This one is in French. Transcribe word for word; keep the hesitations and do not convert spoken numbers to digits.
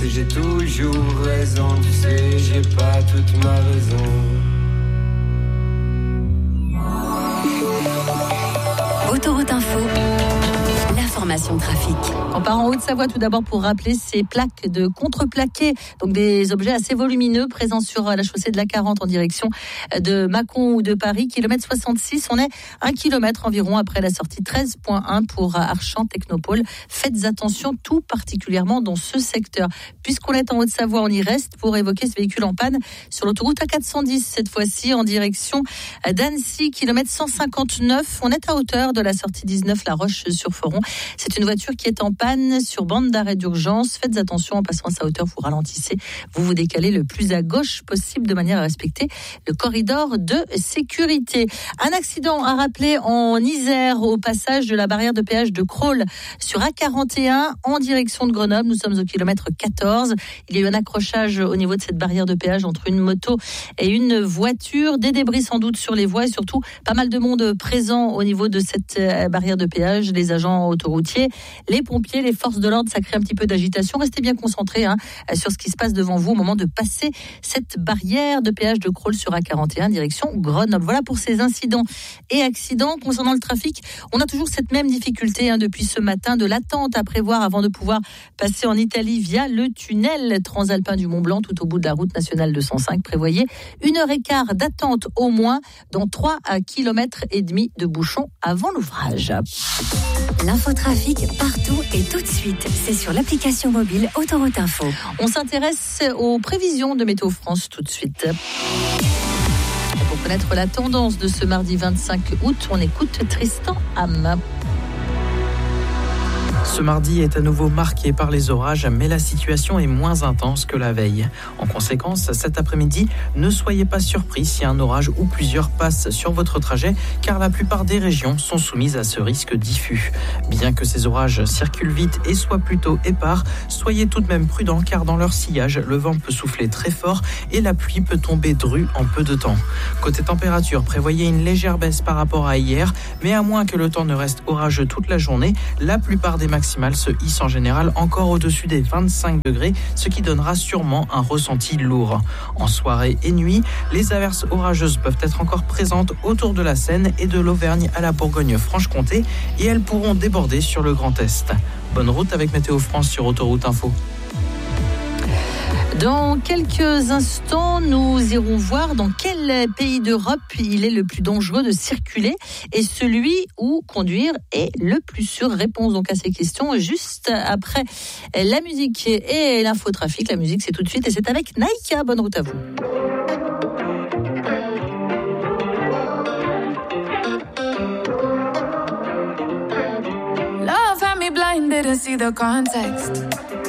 et j'ai toujours raison. Tu sais, j'ai pas toute ma raison. Autoroute Info, l'information trafic. On part en Haute-Savoie tout d'abord pour rappeler ces plaques de contreplaqué, donc des objets assez volumineux présents sur la chaussée de la quarante en direction de Mâcon ou de Paris, kilomètre soixante-six. On est un kilomètre environ après la sortie treize point un pour Archamps Technopole. Faites attention tout particulièrement dans ce secteur. Puisqu'on est en Haute-Savoie, on y reste pour évoquer ce véhicule en panne sur l'autoroute A quatre cent dix, cette fois-ci en direction d'Annecy, kilomètre cent cinquante-neuf. On est à hauteur de la sortie dix-neuf La Roche-sur-Foron. C'est une voiture qui est en panne sur bande d'arrêt d'urgence. Faites attention en passant à sa hauteur, vous ralentissez, vous vous décalez le plus à gauche possible de manière à respecter le corridor de sécurité. Un accident à rappeler en Isère au passage de la barrière de péage de Crolles sur A quarante et un en direction de Grenoble. Nous sommes au kilomètre quatorze. Il y a eu un accrochage au niveau de cette barrière de péage entre une moto et une voiture. Des débris sans doute sur les voies et surtout pas mal de monde présent au niveau de cette barrière de péage. Les agents autoroutiers, les pompiers, les forces de l'ordre, ça crée un petit peu d'agitation. Restez bien concentrés hein, sur ce qui se passe devant vous au moment de passer cette barrière de péage de Crolles sur A quarante et un direction Grenoble. Voilà pour ces incidents et accidents. Concernant le trafic, on a toujours cette même difficulté hein, depuis ce matin de l'attente à prévoir avant de pouvoir passer en Italie via le tunnel transalpin du Mont-Blanc tout au bout de la route nationale deux cent cinq. Prévoyez une heure et quart d'attente au moins dans trois kilomètres et demi de bouchons avant l'ouvrage. L'infotrafic partout et tout de suite. C'est sur l'application mobile Autoroute Info. On s'intéresse aux prévisions de Météo France tout de suite. Pour connaître la tendance de ce mardi vingt-cinq août, on écoute Tristan Ham. Ce mardi est à nouveau marqué par les orages, mais la situation est moins intense que la veille. En conséquence, cet après-midi, ne soyez pas surpris si un orage ou plusieurs passent sur votre trajet, car la plupart des régions sont soumises à ce risque diffus. Bien que ces orages circulent vite et soient plutôt épars, soyez tout de même prudents, car dans leur sillage, le vent peut souffler très fort et la pluie peut tomber drue en peu de temps. Côté température, prévoyez une légère baisse par rapport à hier, mais à moins que le temps ne reste orageux toute la journée, la plupart des maximales se hissent en général encore au-dessus des vingt-cinq degrés, ce qui donnera sûrement un ressenti lourd. En soirée et nuit, les averses orageuses peuvent être encore présentes autour de la Seine et de l'Auvergne à la Bourgogne-Franche-Comté et elles pourront déborder sur le Grand Est. Bonne route avec Météo France sur Autoroute Info. Dans quelques instants, nous irons voir dans quel pays d'Europe il est le plus dangereux de circuler et celui où conduire est le plus sûr. Réponse donc à ces questions juste après la musique et l'infotrafic. La musique, c'est tout de suite et c'est avec Naïka. Bonne route à vous. Love had me blind, didn't see the context.